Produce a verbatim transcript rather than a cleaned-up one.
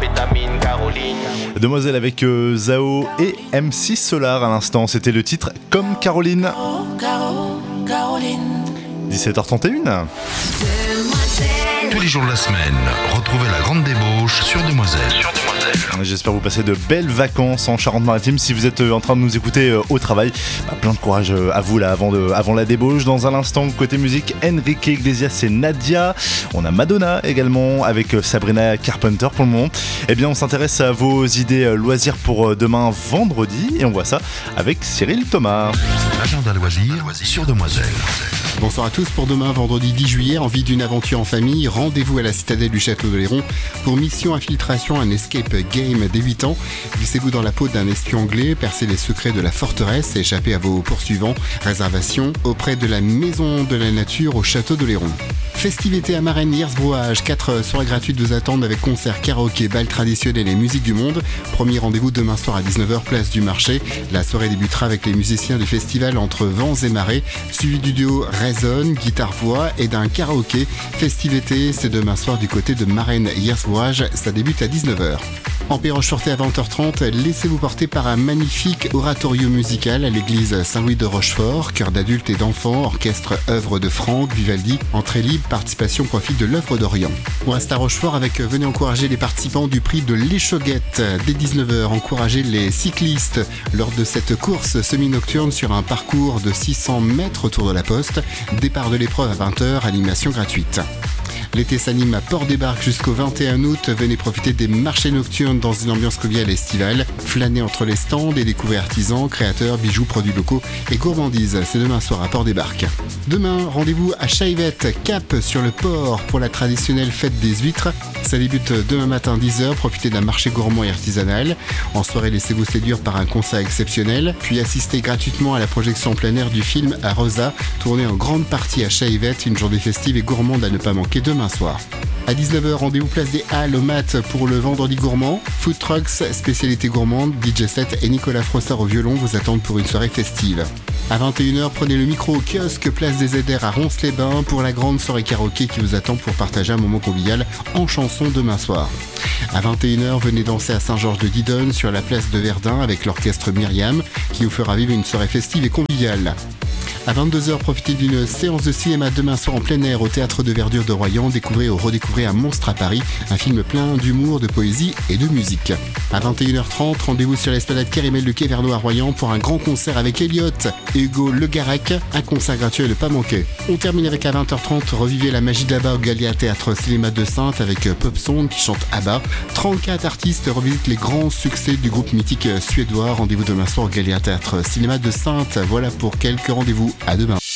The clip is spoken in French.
Demoiselle avec euh, Zao et M C Solar à l'instant, c'était le titre Comme Caroline. dix-sept heures trente et une. Tous les jours de la semaine, retrouvez la grande débauche sur Demoiselle. Sur Demoiselle. J'espère vous passer de belles vacances en Charente-Maritime. Si vous êtes en train de nous écouter au travail, bah, plein de courage à vous là avant, de, avant la débauche. Dans un instant, côté musique, Enrique Iglesias et Nadia. On a Madonna également avec Sabrina Carpenter pour le moment. Eh bien, on s'intéresse à vos idées loisirs pour demain vendredi et on voit ça avec Cyril Thomas. L'agenda loisirs sur Demoiselle. Bonsoir à tous. Pour demain, vendredi dix juillet, envie d'une aventure en famille, rendez-vous à la citadelle du Château d'Oléron pour mission infiltration, un escape game dès huit ans. Glissez-vous dans la peau d'un espion anglais, percez les secrets de la forteresse et échappez à vos poursuivants. Réservation auprès de la Maison de la Nature au Château d'Oléron. Festivité à Marennes, Hiersbrouage, quatre soirées gratuites vous attendent avec concerts, karaoké, bal traditionnel et musique du monde. Premier rendez-vous demain soir à dix-neuf heures, place du Marché. La soirée débutera avec les musiciens du festival Entre Vents et Marées, suivi du duo Raison, guitare-voix et d'un karaoké. Festivité, c'est demain soir du côté de Marennes, Hiersbrouage, ça débute à dix-neuf heures. En Péroche-Sortée à vingt heures trente, laissez-vous porter par un magnifique oratorio musical à l'église Saint-Louis de Rochefort, chœur d'adultes et d'enfants, orchestre œuvre de Franck, Vivaldi, entrée libre, participation profit de l'œuvre d'Orient. On reste à Rochefort avec venez encourager les participants du prix de l'Échoguette. Dès dix-neuf heures, encouragez les cyclistes lors de cette course semi-nocturne sur un parcours de six cents mètres autour de la Poste. Départ de l'épreuve à vingt heures, animation gratuite. L'été s'anime à Port-des-Barques jusqu'au vingt et un août. Venez profiter des marchés nocturnes dans une ambiance conviviale estivale. Flânez entre les stands et découvrez artisans, créateurs, bijoux, produits locaux et gourmandises. C'est demain soir à Port-des-Barques. Demain, rendez-vous à Chaillevette, Cap sur le port pour la traditionnelle fête des huîtres. Ça débute demain matin dix heures. Profitez d'un marché gourmand et artisanal. En soirée, laissez-vous séduire par un concert exceptionnel. Puis assistez gratuitement à la projection en plein air du film à Rosa, tourné en grande partie à Chaillevette. Une journée festive et gourmande à ne pas manquer demain soir. À dix-neuf heures, rendez-vous place des Halles au Mat pour le vendredi gourmand. Food Trucks, spécialité gourmande, D J set et Nicolas Frossard au violon vous attendent pour une soirée festive. À vingt et une heures, prenez le micro au kiosque place des Aiders à Ronces-les-Bains pour la grande soirée karaoké qui vous attend pour partager un moment convivial en chanson demain soir. À vingt et une heures, venez danser à Saint-Georges de Didonne sur la place de Verdun avec l'orchestre Myriam qui vous fera vivre une soirée festive et conviviale. À vingt-deux heures, profitez d'une séance de cinéma demain soir en plein air au Théâtre de Verdure de Royan. Découvrez ou redécouvrez Un monstre à Paris, un film plein d'humour, de poésie et de musique. À vingt et une heures trente, rendez-vous sur l'esplanade Kérimel de Quai Verneau à Royan pour un grand concert avec Elliot et Hugo Le Garec. Un concert gratuit à ne pas manquer. On termine avec à vingt heures trente, revivez la magie d'Abba au Gallia Théâtre Cinéma de Sainte avec Pop Song qui chante Abba. trente-quatre artistes revisitent les grands succès du groupe mythique suédois. Rendez-vous demain soir au Gallia Théâtre Cinéma de Sainte. Voilà pour quelques rendez-vous. À demain.